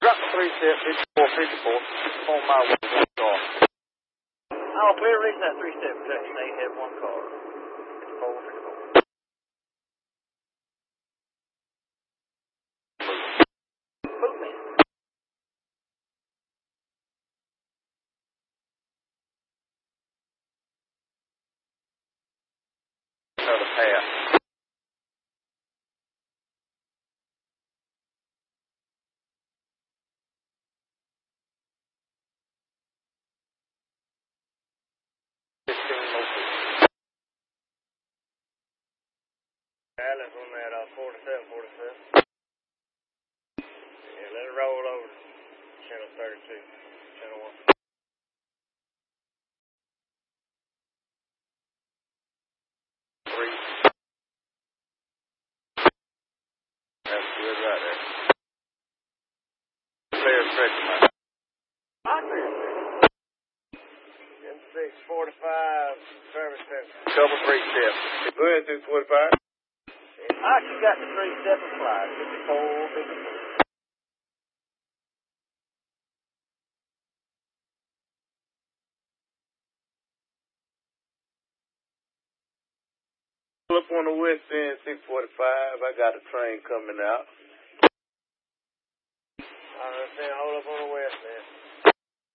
Drop the 3 step, 54, 54. On my way to one car. Oh, clear release that 3 step protection. They have one car. 54, 54. Movement. Another pass. Alice on that 47, 47. Yeah, let it roll over to channel 32, channel 1. That's good right there. Clear stretch, man. I clear M6 45 service center. Double 3 step. Go ahead, 645. I actually got the 3 step applied. 54, 54. Pull up on the west end, 645. I got a train coming out. I understand. Hold up on the west end.